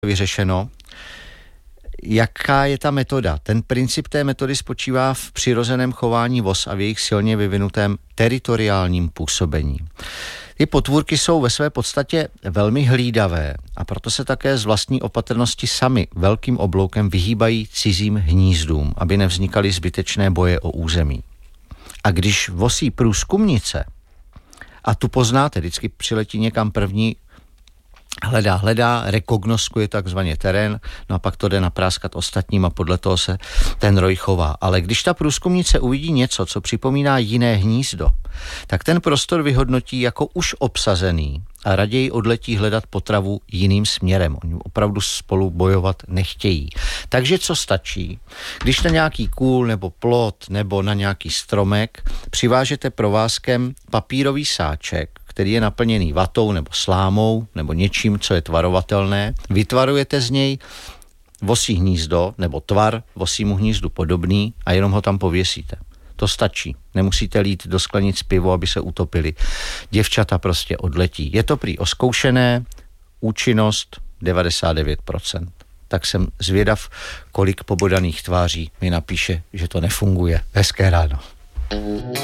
vyřešeno. Jaká je ta metoda? Ten princip té metody spočívá v přirozeném chování vos a v jejich silně vyvinutém teritoriálním působení. Ty potvůrky jsou ve své podstatě velmi hlídavé a proto se také z vlastní opatrnosti sami velkým obloukem vyhýbají cizím hnízdům, aby nevznikaly zbytečné boje o území. A když vosí průzkumnice, a tu poznáte, vždycky přiletí někam první, hledá, rekognoskuje takzvaně terén, no a pak to jde napráskat ostatním a podle toho se ten roj chová. Ale když ta průzkumnice uvidí něco, co připomíná jiné hnízdo, tak ten prostor vyhodnotí jako už obsazený a raději odletí hledat potravu jiným směrem. Oni opravdu spolu bojovat nechtějí. Takže co stačí? Když na nějaký kůl nebo plot nebo na nějaký stromek přivážete provázkem papírový sáček, který je naplněný vatou nebo slámou nebo něčím, co je tvarovatelné, vytvarujete z něj vosí hnízdo nebo tvar vosímu hnízdu podobný a jenom ho tam pověsíte. To stačí. Nemusíte lít do sklenic pivo, aby se utopili. Děvčata prostě odletí. Je to prý oskoušené, účinnost 99%. Tak jsem zvědav, kolik pobodaných tváří mi napíše, že to nefunguje. Hezké ráno.